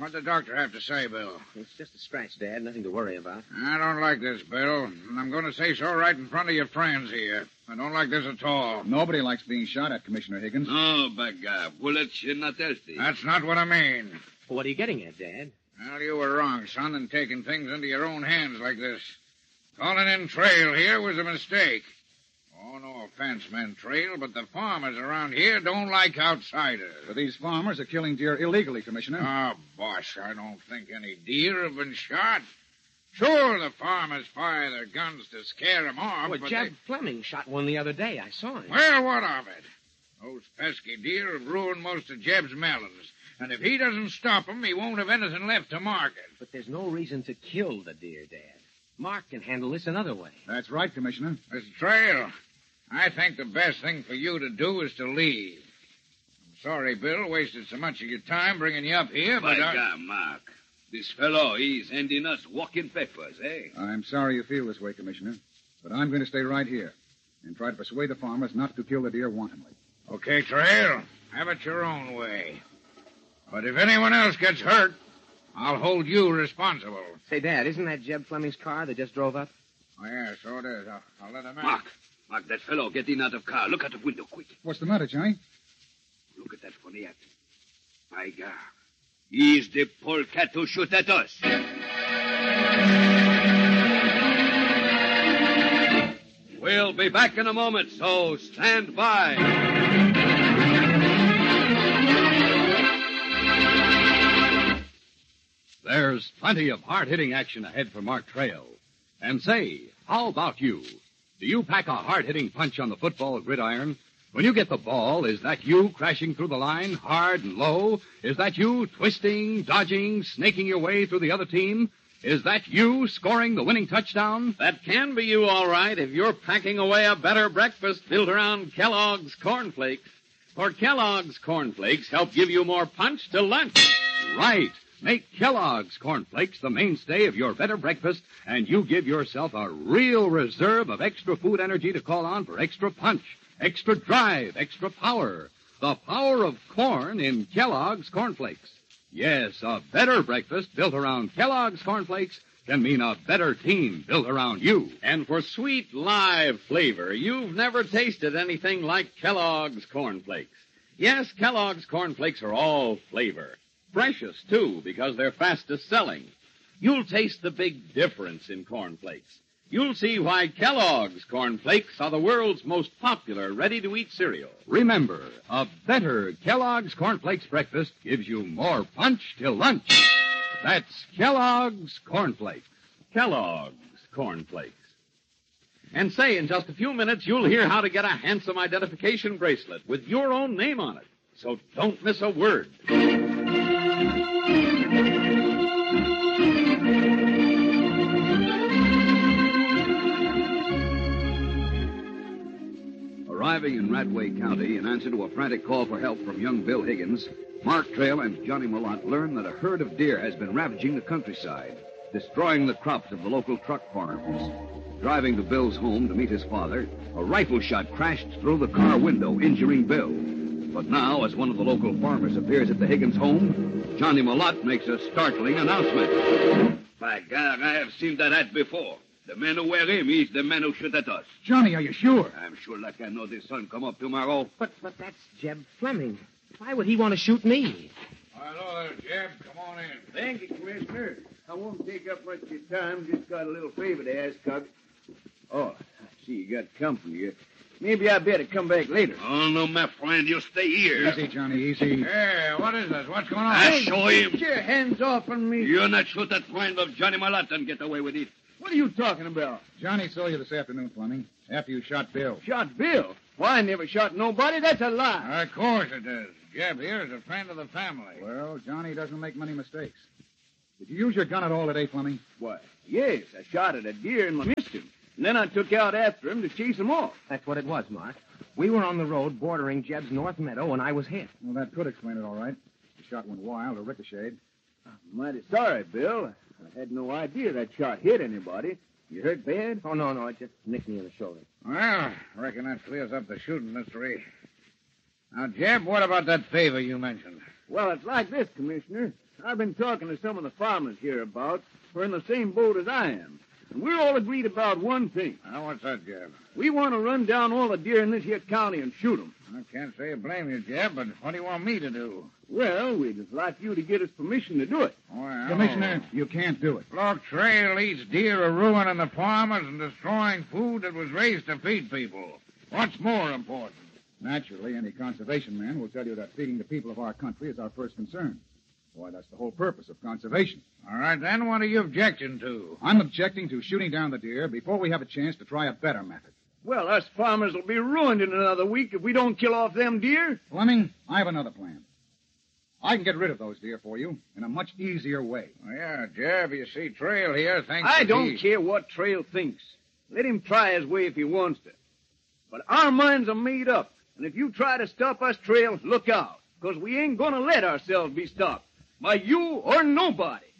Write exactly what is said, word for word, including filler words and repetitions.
What'd the doctor have to say, Bill? It's just a scratch, Dad. Nothing to worry about. I don't like this, Bill. And I'm going to say so right in front of your friends here. I don't like this at all. Nobody likes being shot at, Commissioner Higgins. No, by God. Bullets are not healthy. That's not what I mean. What are you getting at, Dad? Well, you were wrong, son, in taking things into your own hands like this. Calling in Trail here was a mistake. Oh, no offense, men, Trail, but the farmers around here don't like outsiders. But these farmers are killing deer illegally, Commissioner. Oh, boss, I don't think any deer have been shot. Sure, the farmers fire their guns to scare them off, Well, but Jeb they... Fleming shot one the other day. I saw him. Well, what of it? Those pesky deer have ruined most of Jeb's melons. And if he doesn't stop them, he won't have anything left to market. But there's no reason to kill the deer, Dad. Mark can handle this another way. That's right, Commissioner. Mister Trail, I think the best thing for you to do is to leave. I'm sorry, Bill, wasted so much of your time bringing you up here, By but I... God, Mark. This fellow, he's handing us walking papers, eh? I'm sorry you feel this way, Commissioner. But I'm going to stay right here and try to persuade the farmers not to kill the deer wantonly. Okay, Trail, have it your own way. But if anyone else gets hurt, I'll hold you responsible. Say, Dad, isn't that Jeb Fleming's car that just drove up? Oh, yeah, so it is. I'll, I'll let him in. Mark, Mark, that fellow getting out of car. Look out the window, quick. What's the matter, Johnny? Look at that funny act. My God. He's the polecat who shoot at us. We'll be back in a moment, so stand by. There's plenty of hard-hitting action ahead for Mark Trail. And say, how about you? Do you pack a hard-hitting punch on the football gridiron? When you get the ball, is that you crashing through the line hard and low? Is that you twisting, dodging, snaking your way through the other team? Is that you scoring the winning touchdown? That can be you, all right, if you're packing away a better breakfast built around Kellogg's Corn Flakes. For Kellogg's Corn Flakes help give you more punch to lunch. Right. Make Kellogg's Corn Flakes the mainstay of your better breakfast, and you give yourself a real reserve of extra food energy to call on for extra punch, extra drive, extra power. The power of corn in Kellogg's Corn Flakes. Yes, a better breakfast built around Kellogg's Corn Flakes can mean a better team built around you. And for sweet, live flavor, you've never tasted anything like Kellogg's Corn Flakes. Yes, Kellogg's Corn Flakes are all flavor. Freshest, too, because they're fastest selling. You'll taste the big difference in Corn Flakes. You'll see why Kellogg's Corn Flakes are the world's most popular ready-to-eat cereal. Remember, a better Kellogg's Corn Flakes breakfast gives you more punch till lunch. That's Kellogg's Corn Flakes. Kellogg's Corn Flakes. And say, in just a few minutes, you'll hear how to get a handsome identification bracelet with your own name on it. So don't miss a word. Arriving in Radway County in answer to a frantic call for help from young Bill Higgins, Mark Trail and Johnny Malott learn that a herd of deer has been ravaging the countryside, destroying the crops of the local truck farms. Driving to Bill's home to meet his father, a rifle shot crashed through the car window, injuring Bill. But now, as one of the local farmers appears at the Higgins home, Johnny Malott makes a startling announcement. By God, I have seen that ad before. The man who wear him, he's the man who shoot at us. Johnny, are you sure? I'm sure like I know the sun come up tomorrow. But but that's Jeb Fleming. Why would he want to shoot me? Hello there, Jeb. Come on in. Thank you, Commissioner. I won't take up much of your time. Just got a little favor to ask, Cook. Oh, I see you got company here. Maybe I better come back later. Oh, no, my friend. You stay here. Easy, Johnny, easy. Hey, what is this? What's going on? I show him. Get your hands off on me. You're not shoot that friend of Johnny Malott and get away with it. What are you talking about? Johnny saw you this afternoon, Fleming, after you shot Bill. Shot Bill? Why, I never shot nobody. That's a lie. Of course it is. Jeb here is a friend of the family. Well, Johnny doesn't make many mistakes. Did you use your gun at all today, Fleming? Why, yes, I shot at a deer and missed him. And then I took out after him to chase him off. That's what it was, Mark. We were on the road bordering Jeb's North Meadow, and I was hit. Well, that could explain it all right. The shot went wild or ricocheted. I'm mighty sorry, Bill. I had no idea that shot hit anybody. You hurt bad? Oh, no, no, it just nicked me in the shoulder. Well, I reckon that clears up the shooting mystery. Now, Jeb, what about that favor you mentioned? Well, it's like this, Commissioner. I've been talking to some of the farmers hereabouts who are in the same boat as I am. And we're all agreed about one thing. Now, what's that, Jeb? We want to run down all the deer in this here county and shoot 'em. I can't say I blame you, Jeb, but what do you want me to do? Well, we'd just like you to get us permission to do it. Well, Commissioner, you can't do it. Look, Trail eats deer are ruining the farmers and destroying food that was raised to feed people. What's more important? Naturally, any conservation man will tell you that feeding the people of our country is our first concern. Why, that's the whole purpose of conservation. All right, then, what are you objecting to? I'm objecting to shooting down the deer before we have a chance to try a better method. Well, us farmers will be ruined in another week if we don't kill off them deer. Fleming, I have another plan. I can get rid of those deer for you in a much easier way. Oh, yeah, Jeb, you see, Trail here thinks I that don't he... care what Trail thinks. Let him try his way if he wants to. But our minds are made up. And if you try to stop us, Trail, look out. Because we ain't going to let ourselves be stopped. By you or nobody.